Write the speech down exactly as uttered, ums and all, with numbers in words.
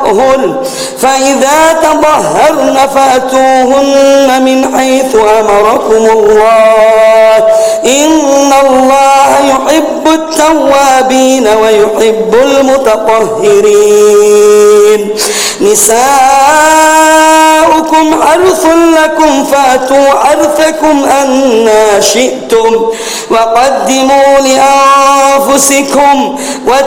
تطهرن فإذا تطهرن فأتوهن من حيث أمركم الله إن الله يحب التوابين ويحب المتطهرين. نساؤكم حرث لكم فأتوا حرثكم أنى شئتم وقدموا لأنفسكم